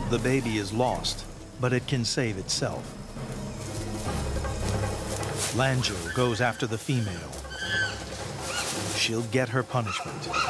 The baby is lost, but it can save itself. Lanjo goes after the female. She'll get her punishment.